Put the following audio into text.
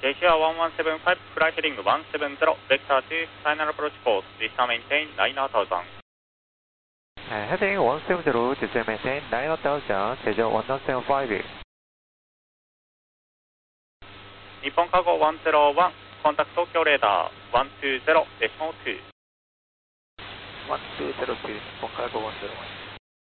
JCR 1175, fly heading 170, vector to final approach course, please maintain 9000. Heading 170, please maintain 9000, JCR 1175. Nippon Cargo 101, contact Tokyo radar 120.2. 1202, Nippon Cargo 101.